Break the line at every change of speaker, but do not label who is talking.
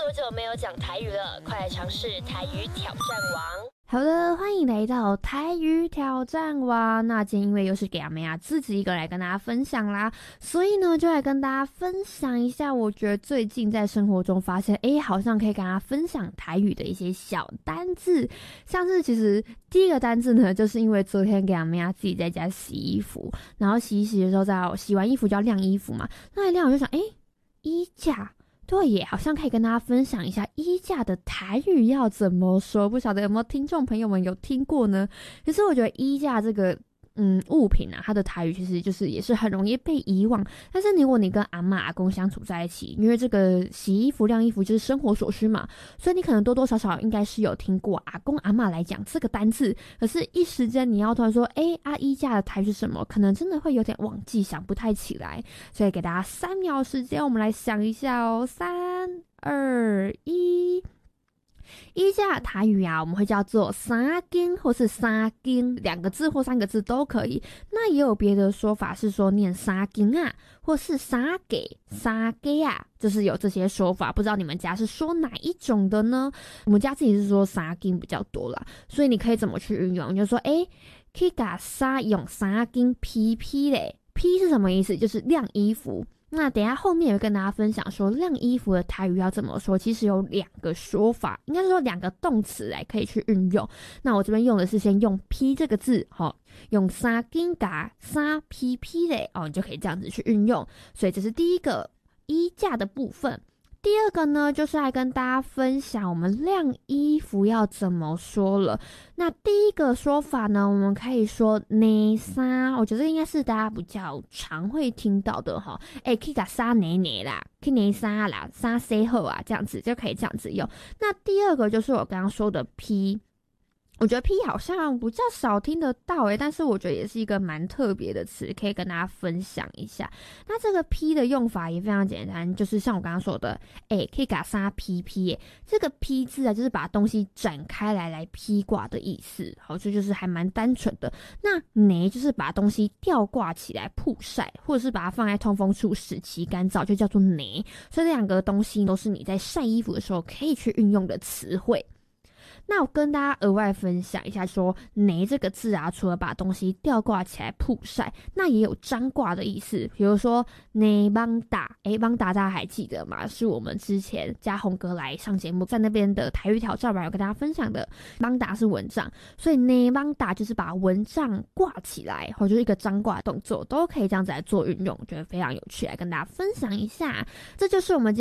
多久没有讲台语了？快来尝试台语挑战王。
好的，欢迎来到台语挑战王。那今天因为又是给阿妹啊自己一个人来跟大家分享啦，所以呢就来跟大家分享一下，我觉得最近在生活中发现，好像可以跟大家分享台语的一些小单字。像是其实第一个单字呢，就是因为昨天给阿妹啊自己在家洗衣服，然后洗的时候在洗完衣服就要晾衣服嘛，那一晾我就想，衣架。对耶，好像可以跟大家分享一下衣架的台语要怎么说，不晓得有没有听众朋友们有听过呢？其实我觉得衣架这个物品啊，它的台语其实就是也是很容易被遗忘。但是如果你跟阿嬷阿公相处在一起，因为这个洗衣服晾衣服就是生活所需嘛，所以你可能多多少少应该是有听过阿公阿嬷来讲这个单字，可是一时间你要突然说衣架的台语是什么，可能真的会有点忘记，想不太起来。所以给大家3秒时间，我们来想一下哦，3、2、1。衣架台语啊，我们会叫做三更或是三更，2个字或3个字都可以。那也有别的说法是说念三更啊，或是三给三给啊，就是有这些说法。不知道你们家是说哪一种的呢？我们家自己是说三更比较多啦，所以你可以怎么去运用？你就说可以把衫用三更披嘞，披是什么意思？就是晾衣服。那等一下后面也会跟大家分享说晾衣服的台语要怎么说，其实有2个说法，应该是说2个动词来可以去运用。那我这边用的是先用披这个字，用三更加三披嘞，你就可以这样子去运用。所以这是第一个衣架的部分。第二个呢，就是来跟大家分享我们晾衣服要怎么说了。那第一个说法呢，我们可以说内衫，我觉得应该是大家比较常会听到的哈。可以把衫内啦，可以内衫啦，衫洗好啊，这样子就可以这样子用。那第二个就是我刚刚说的披。我觉得 P 好像比较少听得到但是我觉得也是一个蛮特别的词，可以跟大家分享一下。那这个 P 的用法也非常简单，就是像我刚刚说的，可以把它披这个 P 字啊，就是把东西展开来披挂的意思。好，这就是还蛮单纯的。那呢，就是把东西吊挂起来曝晒，或者是把它放在通风处使其干燥，就叫做呢。所以这2个东西都是你在晒衣服的时候可以去运用的词汇。那我跟大家额外分享一下说呢这个字啊，除了把东西吊挂起来曝晒，那也有张挂的意思。比如说呢邦达，邦达大家还记得吗？是我们之前嘉宏哥来上节目，在那边的台语挑战吧，有跟大家分享的。邦达是蚊帐，所以呢邦达就是把蚊帐挂起来，或者就是一个张挂动作，都可以这样子来做运用，觉得非常有趣，来跟大家分享一下。这就是我们